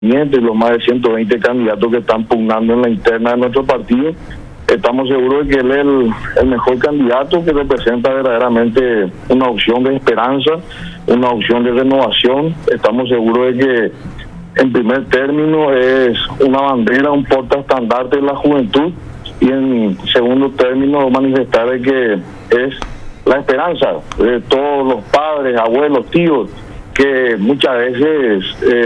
y los más de 120 candidatos que están pugnando en la interna de nuestro partido, estamos seguros de que él es el mejor candidato, que representa verdaderamente una opción de esperanza, una opción de renovación. Estamos seguros de que en primer término es una bandera, un portaestandarte de la juventud, y en segundo término manifestar de que es la esperanza de todos los padres, abuelos, tíos, que muchas veces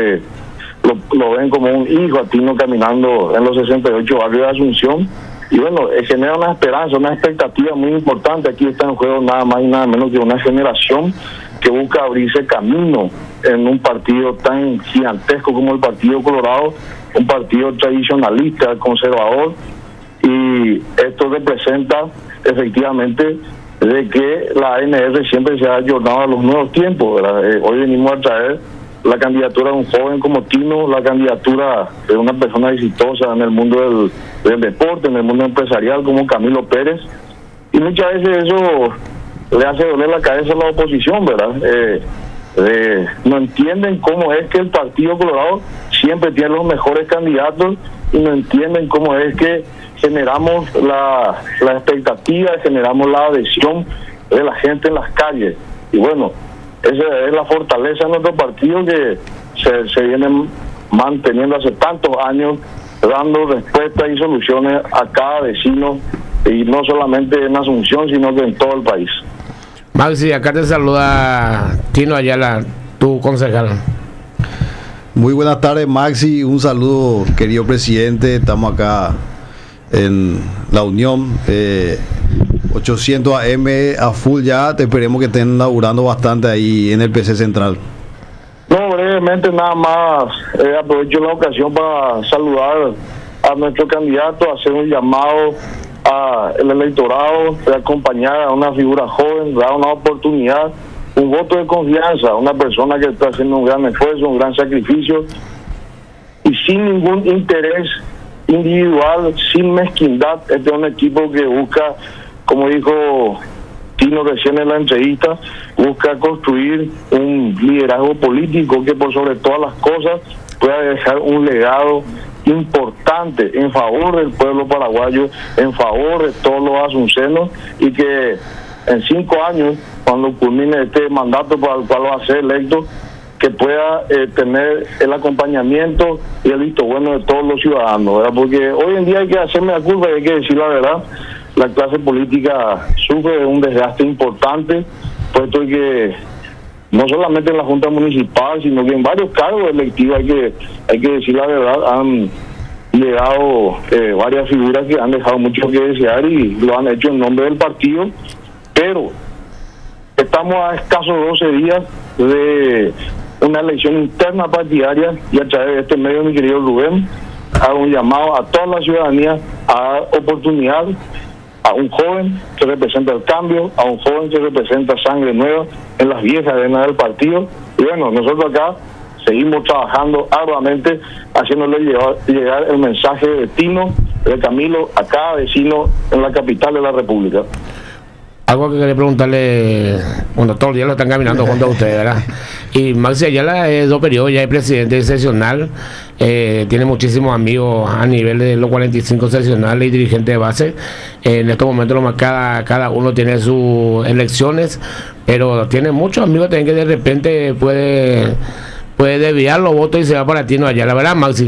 lo ven como un hijo a Tino caminando en los 68 barrios de Asunción. Y bueno, genera una esperanza, una expectativa muy importante. Aquí está en juego nada más y nada menos que una generación que busca abrirse camino en un partido tan gigantesco como el Partido Colorado, un partido tradicionalista, conservador, y esto representa efectivamente de que la ANR siempre se ha ayornado a los nuevos tiempos, ¿verdad? Hoy venimos a traer la candidatura de un joven como Tino, la candidatura de una persona exitosa en el mundo del deporte, en el mundo empresarial como Camilo Pérez, y muchas veces eso le hace doler la cabeza a la oposición, ¿verdad? No entienden cómo es que el Partido Colorado siempre tiene los mejores candidatos, y no entienden cómo es que generamos la expectativa, generamos la adhesión de la gente en las calles. Y bueno, esa es la fortaleza de nuestro partido, que se viene manteniendo hace tantos años, dando respuestas y soluciones a cada vecino, y no solamente en Asunción, sino que en todo el país. Maxi, acá te saluda Tino Ayala, tu concejal. Muy buenas tardes, Maxi, un saludo, querido presidente. Estamos acá en la Unión, 800 AM a full ya. Te esperemos que estén laburando bastante ahí en el PC Central. No, brevemente nada más, aprovecho la ocasión para saludar a nuestro candidato, hacer un llamado al electorado de acompañar a una figura joven, dar una oportunidad, un voto de confianza a una persona que está haciendo un gran esfuerzo, un gran sacrificio, y sin ningún interés individual, sin mezquindad. Este es un equipo que busca, como dijo Tino recién en la entrevista, busca construir un liderazgo político que por sobre todas las cosas pueda dejar un legado importante en favor del pueblo paraguayo, en favor de todos los asuncenos, y que en 5 años, cuando culmine este mandato para el cual va a ser electo, que pueda tener el acompañamiento y el visto bueno de todos los ciudadanos, ¿verdad? Porque hoy en día hay que hacerme la culpa, y hay que decir la verdad, la clase política sufre de un desgaste importante, puesto que no solamente en la Junta Municipal, sino que en varios cargos electivos, hay que decir la verdad, han llegado varias figuras que han dejado mucho que desear y lo han hecho en nombre del partido, pero estamos a escasos 12 días de una elección interna partidaria, y a través de este medio, mi querido Rubén, hago un llamado a toda la ciudadanía a dar oportunidad a un joven que representa el cambio, a un joven que representa sangre nueva en las viejas arenas del partido. Y bueno, nosotros acá seguimos trabajando arduamente, haciéndole llegar el mensaje de Tino, de Camilo, a cada vecino en la capital de la República. Algo que quería preguntarle, bueno, todos los días lo están caminando junto a ustedes, ¿verdad? Y Maxi Ayala es 2 periodos, ya es presidente seccional, tiene muchísimos amigos a nivel de los 45 seccionales y dirigentes de base. En estos momentos cada uno tiene sus elecciones, pero tiene muchos amigos también que de repente puede desviar los votos y se va para Tino Ayala, ¿verdad, Maxi?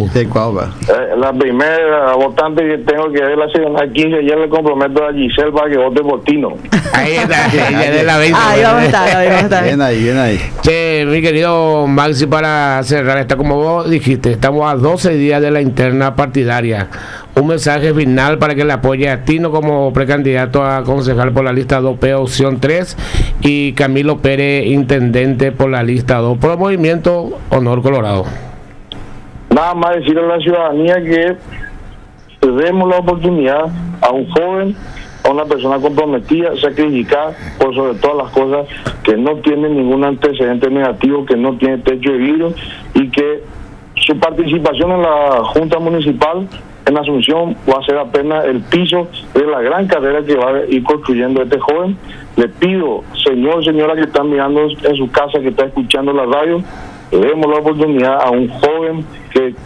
La primera votante que tengo que ver la seccional 15, ya le comprometo a Giselle para que vote por Tino. Ahí está, ella de la 20. Ahí vamos a estar. Bien ahí. Che, mi querido Maxi, para cerrar, está como vos dijiste, estamos a 12 días de la interna partidaria. Un mensaje final para que le apoye a Tino como precandidato a concejal por la lista 2P, opción 3, y Camilo Pérez, intendente por la lista 2, por el movimiento Honor Colorado. Nada más decirle a la ciudadanía que demos la oportunidad a un joven, a una persona comprometida, sacrificada por sobre todas las cosas, que no tiene ningún antecedente negativo, que no tiene techo de vidrio, y que su participación en la Junta Municipal en Asunción va a ser apenas el piso de la gran carrera que va a ir construyendo este joven. Le pido, señora que está mirando en su casa, que está escuchando la radio, le demos la oportunidad a un joven que